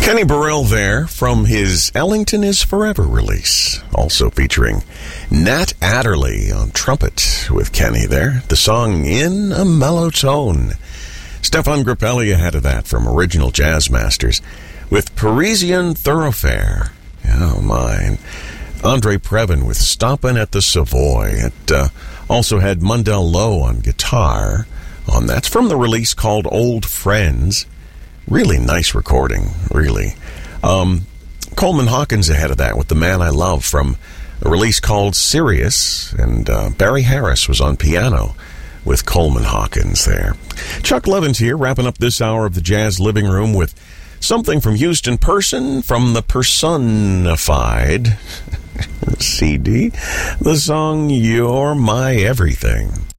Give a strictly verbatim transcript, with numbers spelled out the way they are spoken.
Kenny Burrell there from his Ellington is Forever release. Also featuring Nat Adderley on trumpet with Kenny there. The song In a Mellow Tone. Stefan Grappelli ahead of that from Original Jazz Masters with Parisian Thoroughfare. Oh my. Andre Previn with Stompin' at the Savoy. It uh, also had Mundell Lowe on guitar on that's from the release called Old Friends. Really nice recording, really. Um, Coleman Hawkins ahead of that with The Man I Love from a release called Sirius, and uh, Barry Harris was on piano with Coleman Hawkins there. Chuck Levins here, wrapping up this hour of the Jazz Living Room with something from Houston Person from the Personified C D, the song You're My Everything.